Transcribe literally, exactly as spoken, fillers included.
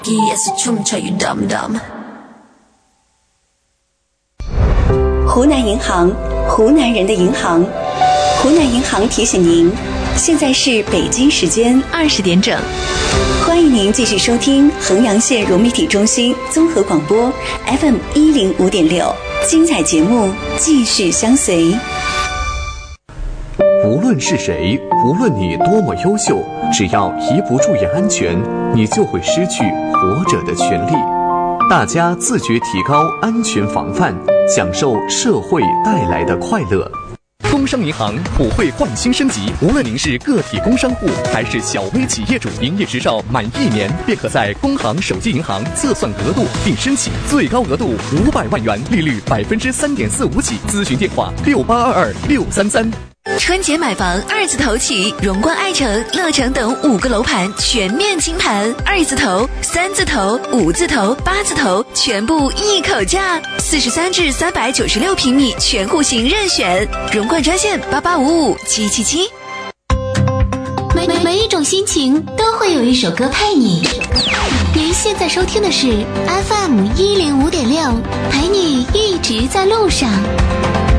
湖南银行，湖南人的银行。湖南银行提醒您，现在是北京时间二十点整。欢迎您继续收听衡阳县融媒体中心综合广播 F M 一零五点六，精彩节目继续相随。 无论是谁，无论你多么优秀，只要一不注意安全，你就会失去活着的权利。大家自觉提高安全防范，享受社会带来的快乐。 工商银行普惠换新升级，无论您是个体工商户还是小微企业主，营业执照满一年便可在工行手机银行测算额度并申请，最高额度五百万元，利率百分之三点四五起。咨询电话六八二二六三三。 春节买房二字头起，荣冠爱城、乐城等五个楼盘全面清盘，二字头、三字头、五字头、八字头全部一口价，四十三至三百九十六平米全户型任选。荣冠专线八八五五七七七。 每每一种心情都会有一首歌陪你。您现在收听的是 F M 一零五点六，陪你一直在路上。